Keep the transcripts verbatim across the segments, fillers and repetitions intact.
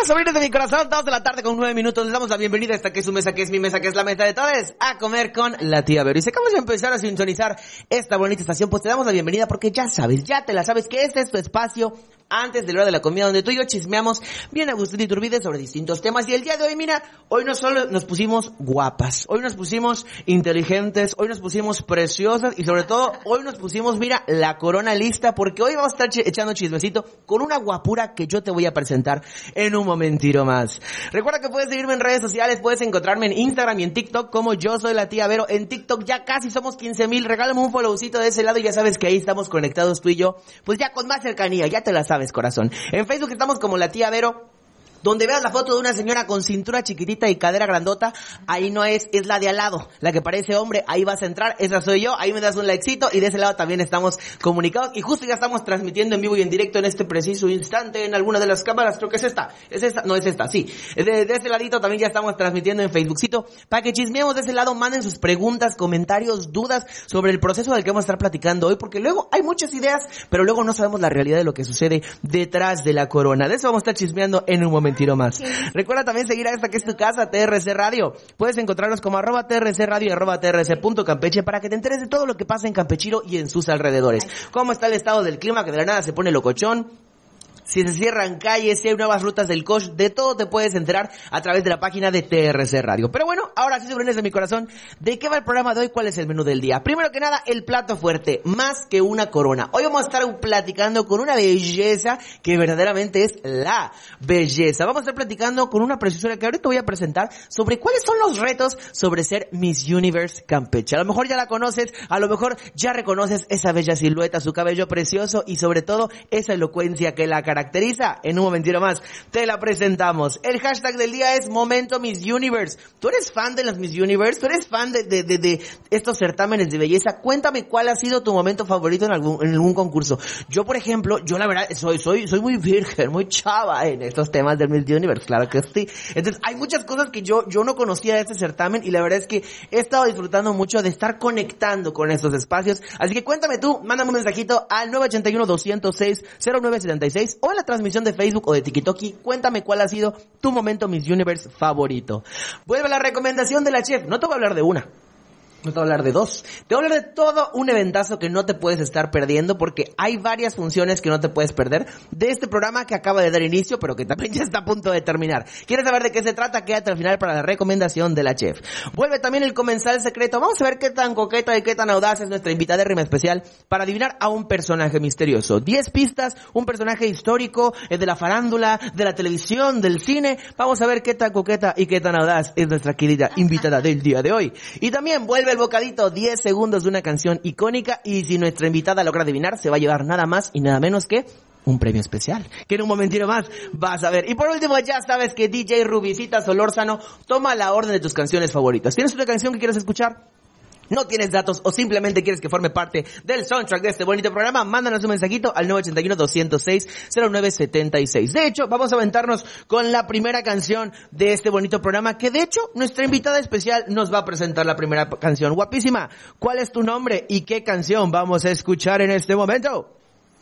sobrinos de mi corazón, dos de la tarde con nueve minutos. Les damos la bienvenida a esta que es su mesa, que es mi mesa, que es la mesa de todos, a comer con la tía Vero. Y si acabas de empezar a sintonizar esta bonita estación, pues te damos la bienvenida porque ya sabes, ya te la sabes, que este es tu espacio antes de la hora de la comida, donde tú y yo chismeamos bien a Agustín Iturbide sobre distintos temas. Y el día de hoy, mira, hoy no solo nos pusimos guapas, hoy nos pusimos inteligentes, hoy nos pusimos preciosas y sobre todo, hoy nos pusimos, mira, la corona lista, porque hoy vamos a estar ch- echando chismecito con una guapura que yo te voy a presentar en un momentito más. Recuerda que puedes seguirme en redes sociales, puedes encontrarme en Instagram y en TikTok como Yo Soy la Tía Vero. En TikTok ya casi somos quince mil, regálame un followcito de ese lado y ya sabes que ahí estamos conectados tú y yo, pues ya con más cercanía, ya te la sabes, corazón. En Facebook estamos como la Tía Vero. Donde veas la foto de una señora con cintura chiquitita y cadera grandota, ahí no es, es la de al lado, la que parece hombre, ahí vas a entrar, esa soy yo, ahí me das un likecito y de ese lado también estamos comunicados y justo ya estamos transmitiendo en vivo y en directo en este preciso instante en alguna de las cámaras, creo que es esta, es esta, no es esta, sí, de, de ese ladito también ya estamos transmitiendo en Facebookcito, para que chismeemos de ese lado, manden sus preguntas, comentarios, dudas sobre el proceso del que vamos a estar platicando hoy, porque luego hay muchas ideas, pero luego no sabemos la realidad de lo que sucede detrás de la corona, de eso vamos a estar chismeando en un momento. Tiro más. Recuerda también seguir a esta que es tu casa, T R C Radio. Puedes encontrarnos como arroba T R C Radio y arroba T R C punto Campeche para que te enteres de todo lo que pasa en Campechiro y en sus alrededores. Cómo está el estado del clima, que de la nada se pone locochón. Si se cierran calles, si hay nuevas rutas del coche, de todo te puedes enterar a través de la página de T R C Radio. Pero bueno, ahora sí, sobrinos de mi corazón, ¿de qué va el programa de hoy? ¿Cuál es el menú del día? Primero que nada, el plato fuerte, más que una corona. Hoy vamos a estar platicando con una belleza que verdaderamente es la belleza. Vamos a estar platicando con una preciosura que ahorita voy a presentar sobre cuáles son los retos sobre ser Miss Universe Campeche. A lo mejor ya la conoces, a lo mejor ya reconoces esa bella silueta, su cabello precioso y sobre todo esa elocuencia que la caracteriza. caracteriza. En un momentito más te la presentamos. El hashtag del día es Momento Miss Universe. ¿Tú eres fan de las Miss Universe? ¿Tú eres fan de, de, de, de estos certámenes de belleza? Cuéntame cuál ha sido tu momento favorito en algún, en algún concurso. Yo, por ejemplo, yo la verdad soy, soy, soy muy virgen, muy chava en estos temas del Miss Universe, claro que sí. Entonces, hay muchas cosas que yo, yo no conocía de este certamen y la verdad es que he estado disfrutando mucho de estar conectando con estos espacios. Así que cuéntame tú, mándame un mensajito al nueve ocho uno, dos cero seis, cero nueve siete seis o en la transmisión de Facebook o de TikTok. Cuéntame cuál ha sido tu momento Miss Universe favorito. Vuelve la recomendación de la chef. No te voy a hablar de una, no te voy a hablar de dos, te voy a hablar de todo un eventazo que no te puedes estar perdiendo porque hay varias funciones que no te puedes perder de este programa que acaba de dar inicio pero que también ya está a punto de terminar. ¿Quieres saber de qué se trata? Quédate al final para la recomendación de la chef. Vuelve también el comensal secreto. Vamos a ver qué tan coqueta y qué tan audaz es nuestra invitada rima especial para adivinar a un personaje misterioso. Diez pistas, un personaje histórico, de la farándula, de la televisión, del cine. Vamos a ver qué tan coqueta y qué tan audaz es nuestra querida invitada del día de hoy. Y también vuelve el bocadito, diez segundos de una canción icónica y si nuestra invitada logra adivinar se va a llevar nada más y nada menos que un premio especial, que en un momentito más vas a ver. Y por último, ya sabes que D J Rubicita Solórzano toma la orden de tus canciones favoritas. ¿Tienes una canción que quieres escuchar? ¿No tienes datos o simplemente quieres que forme parte del soundtrack de este bonito programa? Mándanos un mensajito al nueve ocho uno, dos cero seis, cero nueve siete seis. De hecho, vamos a aventarnos con la primera canción de este bonito programa, que de hecho, nuestra invitada especial nos va a presentar la primera canción. Guapísima, ¿cuál es tu nombre y qué canción vamos a escuchar en este momento?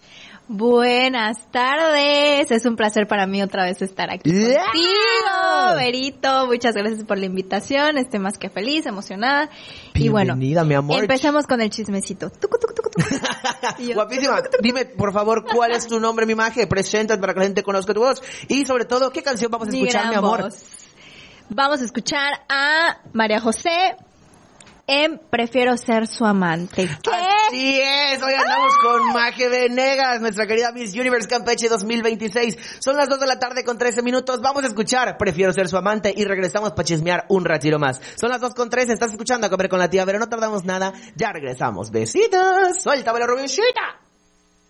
Buenas tardes, es un placer para mí otra vez estar aquí yeah. contigo, Verito, muchas gracias por la invitación, estoy más que feliz, emocionada. Y bueno, bienvenida, mi amor. Empecemos con el chismecito. Tucu, tucu, tucu, tucu. Yo, Guapísima, tucu, tucu, dime por favor cuál es tu nombre, mi maje, preséntate para que la gente conozca tu voz y sobre todo, ¿qué canción vamos a escuchar, mi, mi amor? Voz. Vamos a escuchar a María José en Prefiero Ser Su Amante. ¿Qué? Así es, hoy andamos con Maje Venegas, nuestra querida Miss Universe Campeche dos mil veintiséis. Son las dos de la tarde con trece minutos, vamos a escuchar Prefiero Ser Su Amante y regresamos para chismear un ratito más. Son las dos con trece, estás escuchando A Comer con la Tía Vero, no tardamos nada, ya regresamos. Besitos, suéltame la Rubicita.